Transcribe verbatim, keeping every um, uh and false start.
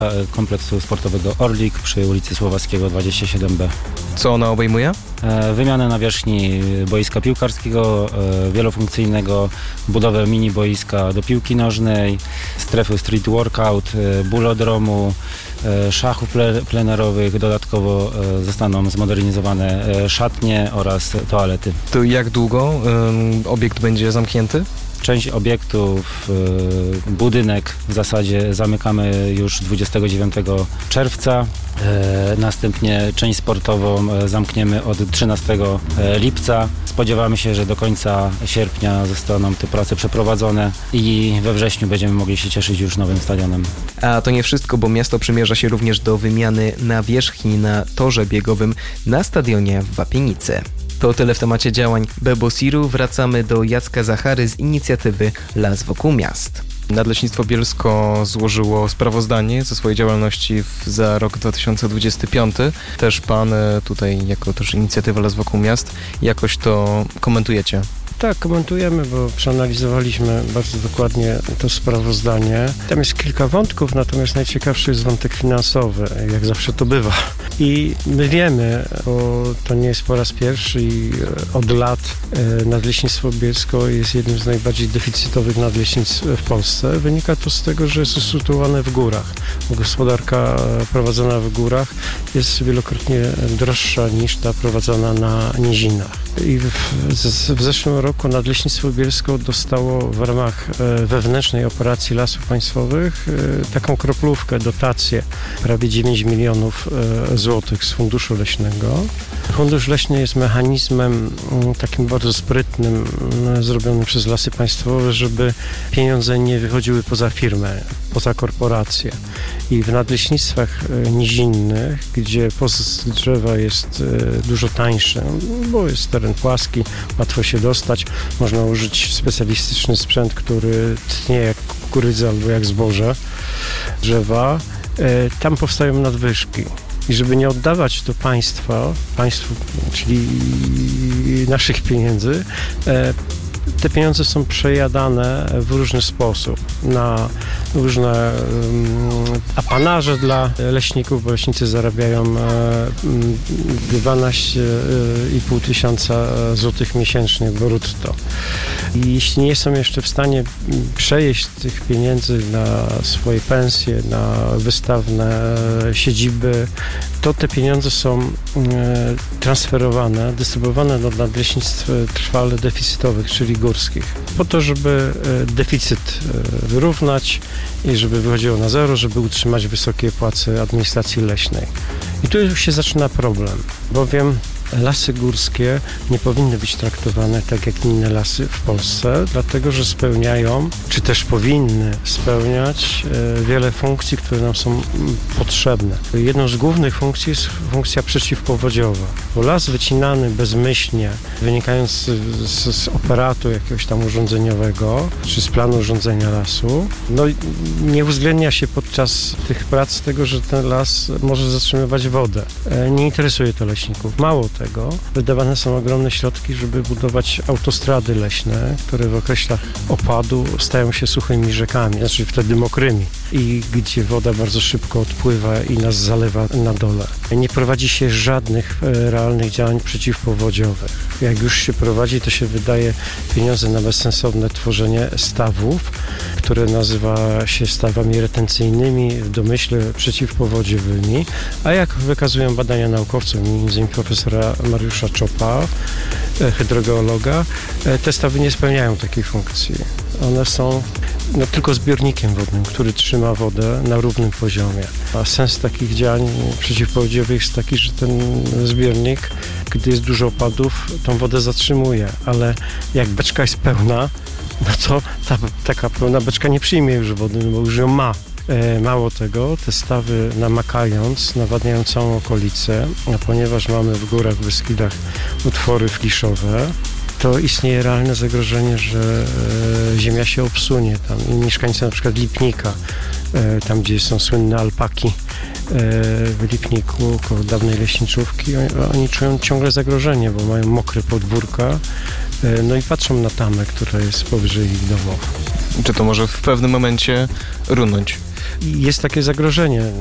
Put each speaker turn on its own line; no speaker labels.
kompleksu sportowego Orlik przy ulicy Słowackiego dwadzieścia siedem B.
Co ona obejmuje?
Wymianę nawierzchni boiska piłkarskiego, wielofunkcyjnego, budowę mini boiska do piłki nożnej, strefy street workout, bulodromu, szachów plenerowych. Dodatkowo zostaną zmodernizowane szatnie oraz toalety.
To jak długo um, obiekt będzie zamknięty?
Część obiektów, budynek w zasadzie zamykamy już dwudziestego dziewiątego czerwca. Następnie część sportową zamkniemy od trzynastego lipca. Spodziewamy się, że do końca sierpnia zostaną te prace przeprowadzone i we wrześniu będziemy mogli się cieszyć już nowym stadionem.
A to nie wszystko, bo miasto przymierza się również do wymiany nawierzchni na torze biegowym na stadionie w Wapienicy. To tyle w temacie działań Bebosiru. Wracamy do Jacka Zachary z inicjatywy Las wokół miast. Nadleśnictwo Bielsko złożyło sprawozdanie ze swojej działalności w, za rok dwa tysiące dwudziesty piąty. Też pan tutaj, jako też inicjatywa Las wokół miast, jakoś to komentujecie?
Tak, komentujemy, bo przeanalizowaliśmy bardzo dokładnie to sprawozdanie. Tam jest kilka wątków, natomiast najciekawszy jest wątek finansowy, jak zawsze to bywa. I my wiemy, bo to nie jest po raz pierwszy i od lat Nadleśnictwo Bielsko jest jednym z najbardziej deficytowych nadleśnictw w Polsce. Wynika to z tego, że jest usytuowane w górach. Gospodarka prowadzona w górach jest wielokrotnie droższa niż ta prowadzona na nizinach. I w, w, w zeszłym roku Nadleśnictwo Bielsko dostało w ramach wewnętrznej operacji Lasów Państwowych taką kroplówkę, dotację prawie dziewięć milionów złotych z Funduszu Leśnego. Fundusz Leśny jest mechanizmem takim bardzo sprytnym, zrobionym przez Lasy Państwowe, żeby pieniądze nie wychodziły poza firmę, poza korporacje. I w nadleśnictwach nizinnych, gdzie pozysk drzewa jest dużo tańszy, bo jest teren płaski, łatwo się dostać, można użyć specjalistyczny sprzęt, który tnie jak kukurydza albo jak zboże drzewa, tam powstają nadwyżki. I żeby nie oddawać do państwa, państwu, czyli naszych pieniędzy, te pieniądze są przejadane w różny sposób na różne apanaże dla leśników, bo leśnicy zarabiają dwanaście i pół tysiąca złotych miesięcznie brutto. I jeśli nie są jeszcze w stanie przejeść tych pieniędzy na swoje pensje, na wystawne siedziby, to te pieniądze są transferowane, dystrybuowane do nadleśnictw trwale deficytowych, czyli górskich, po to, żeby deficyt wyrównać i żeby wychodziło na zero, żeby utrzymać wysokie płace administracji leśnej. I tu już się zaczyna problem, bowiem lasy górskie nie powinny być traktowane tak jak inne lasy w Polsce, dlatego że spełniają, czy też powinny spełniać wiele funkcji, które nam są potrzebne. Jedną z głównych funkcji jest funkcja przeciwpowodziowa, bo las wycinany bezmyślnie, wynikając z, z, z operatu jakiegoś tam urządzeniowego, czy z planu urządzenia lasu, no nie uwzględnia się podczas tych prac tego, że ten las może zatrzymywać wodę. Nie interesuje to leśników. Mało tego, wydawane są ogromne środki, żeby budować autostrady leśne, które w określach opadu stają się suchymi rzekami, znaczy wtedy mokrymi i gdzie woda bardzo szybko odpływa i nas zalewa na dole. Nie prowadzi się żadnych realnych działań przeciwpowodziowych. Jak już się prowadzi, to się wydaje pieniądze na bezsensowne tworzenie stawów, które nazywa się stawami retencyjnymi, w domyśle przeciwpowodziowymi, a jak wykazują badania naukowców, między innymi profesora Mariusza Czopa, hydrogeologa, te stawy nie spełniają takiej funkcji. One są no, tylko zbiornikiem wodnym, który trzyma wodę na równym poziomie. A sens takich działań przeciwpowodziowych jest taki, że ten zbiornik, gdy jest dużo opadów, tą wodę zatrzymuje, ale jak beczka jest pełna, no to ta, taka pełna beczka nie przyjmie już wody, no bo już ją ma. Mało tego, te stawy namakając, nawadniają całą okolicę, a ponieważ mamy w górach, w Beskidach utwory fliszowe, to istnieje realne zagrożenie, że ziemia się obsunie tam i mieszkańcy na przykład Lipnika, tam gdzie są słynne alpaki w Lipniku, koło dawnej leśniczówki, oni czują ciągle zagrożenie, bo mają mokre podwórka, no i patrzą na tamę, która jest powyżej ich domów.
Czy to może w pewnym momencie runąć?
i jest takie zagrożenie.